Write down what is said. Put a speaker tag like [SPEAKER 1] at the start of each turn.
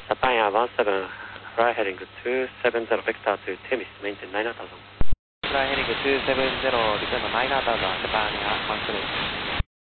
[SPEAKER 1] Japan Air 17, fly heading 270 vector to Temis, maintain 9000.
[SPEAKER 2] Fly heading 270, return 9000, Japan Air 17.